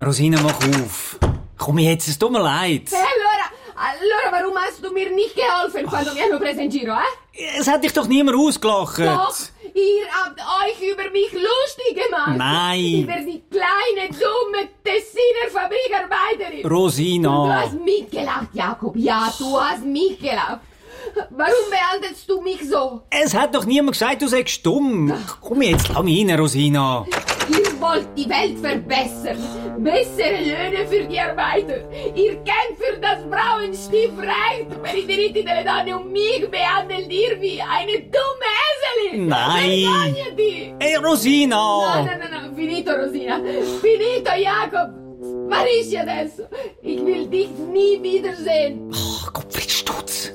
Rosina, mach auf. Komm jetzt, es tut mir leid. Allora, warum hast du mir nicht geholfen, quando mi hanno presa in giro, Es hat dich doch niemand ausgelacht. Doch, ihr habt euch über mich lustig gemacht. Nein. Über die kleine, dumme Tessiner Fabrikarbeiterin. Rosina. Du hast mitgelacht, Jakob. Ja, du hast mitgelacht. Warum behandelst du mich so? Es hat doch niemand gesagt, du seist dumm. Komm jetzt, lass mich rein, Rosina. Ihr wollt die Welt verbessern. Bessere Löhne für die Arbeiter. Ihr kämpft für das Frauenstimmrecht. Per i diritti delle donne und mich behandelt ihr wie eine dumme Eselin. Nein. Vergognati. Hey, Rosina. No. Finito, Rosina. Finito, Jakob. Sparisci adesso. Ich will dich nie wiedersehen. Oh, Gottfried Stutz.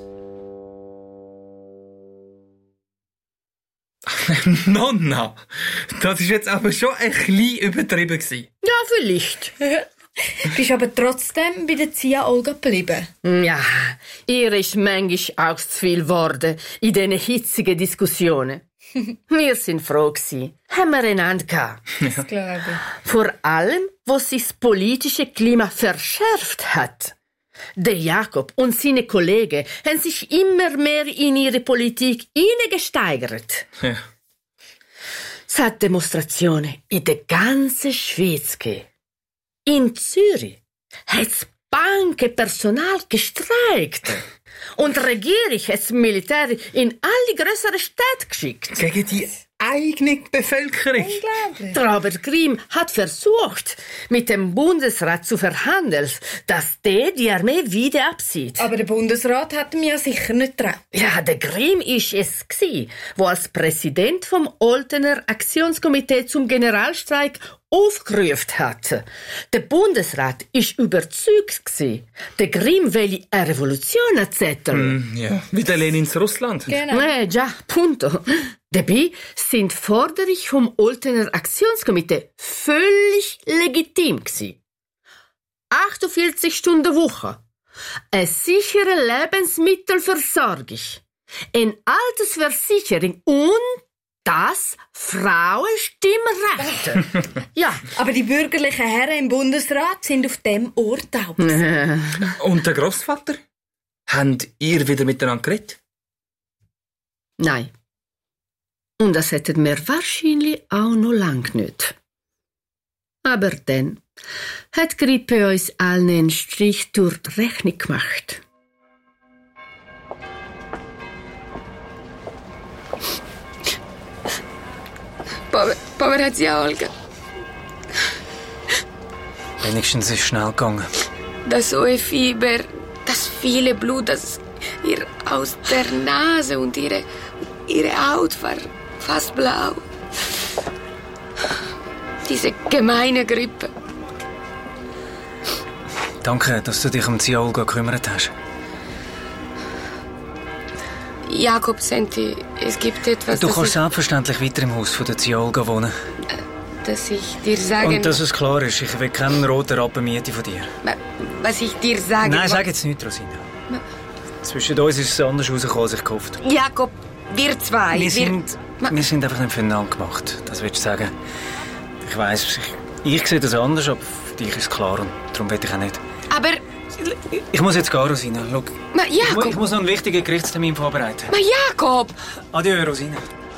Nonna, das ist jetzt aber schon ein bisschen übertrieben gewesen. Ja, vielleicht. Bist aber trotzdem bei der Zia Olga geblieben. Ja, ihr ist manchmal auch zu viel geworden in diesen hitzigen Diskussionen. Wir sind froh gewesen. Haben wir einander gehabt. Das glaube ich. Vor allem, wo sich das politische Klima verschärft hat. Der Jakob und seine Kollegen haben sich immer mehr in ihre Politik hineingesteigert. Ja. Es hat Demonstrationen in der ganzen Schweiz gegeben. In Zürich hat das Bankenpersonal gestreikt. Und die Regierung hat das Militär in alle grösseren Städte geschickt. Gegen die eigene Bevölkerung. Unglaublich. Der Robert Grimm hat versucht, mit dem Bundesrat zu verhandeln, dass der die Armee wieder abzieht. Aber der Bundesrat hat ihm ja sicher nicht getraut. Ja, der Grimm ist es gsi, wo als Präsident vom Oltener Aktionskomitee zum Generalstreik aufgerufen hat. Der Bundesrat ist überzeugt gsi, der Grimm will eine Revolution erzetteln. Ja, wie der Lenins Russland. Genau. Ja, punto. Dabei sind Forderungen vom Oltener Aktionskomitee völlig legitim gsi. 48 Stunden Woche, eine sichere Lebensmittelversorgung, eine Altersversicherung und das Frauenstimmrecht. Ja. Aber die bürgerlichen Herren im Bundesrat sind auf dem Urteil. Und der Grossvater? Habt ihr wieder miteinander geredet? Nein. Und das hätten wir wahrscheinlich auch noch lang nicht. Aber dann hat Grippe uns allen einen Strich durch die Rechnung gemacht. Povera Zia Olga. Wenigstens ist es schnell gegangen. Das hohe Fieber, das viele Blut, das ihr aus der Nase und ihre Haut war fast blau. Diese gemeine Grippe. Danke, dass du dich um Zia Olga gekümmert hast. Jakob, senti, es gibt etwas, Du kannst selbstverständlich weiter im Haus von der Zia Olga wohnen. dass ich dir sagen... Und dass es klar ist, ich will keinen roten Rappen Miete von dir. Was ich dir sagen... Nein, sag jetzt nicht, Rosina. Zwischen uns ist es anders rausgekommen, als ich gehofft. Jakob, wir zwei... Wir sind einfach nicht füreinander gemacht. Das willst du sagen. Ich weiss, ich sehe das anders, aber für dich ist es klar und darum will ich auch nicht. Aber... Ich muss jetzt gehen, Rosina. Schau, Jakob... ich muss noch einen wichtigen Gerichtstermin vorbereiten. Jakob! Adieu, Rosina.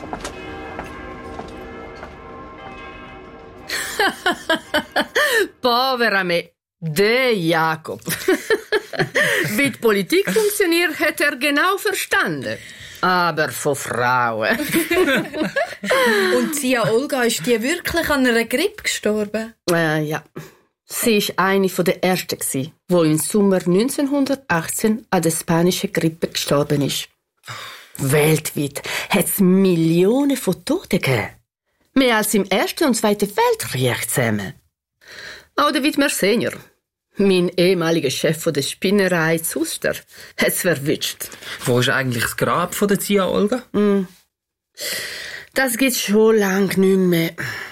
Povera me, der Jakob. Wie die Politik funktioniert, hat er genau verstanden. Aber von Frauen. Und Zia Olga, ist die wirklich an einer Grippe gestorben? Ja. Sie war eine der ersten, die im Sommer 1918 an der spanischen Grippe gestorben ist. Weltweit hat es Millionen von Toten gegeben. Mehr als im Ersten und Zweiten Weltkrieg zusammen. Auch der Widmer Senior, mein ehemaliger Chef von der Spinnerei Zuster, hat es verwünscht. Wo ist eigentlich das Grab von der Zia Olga? Das gibt's schon lange nicht mehr.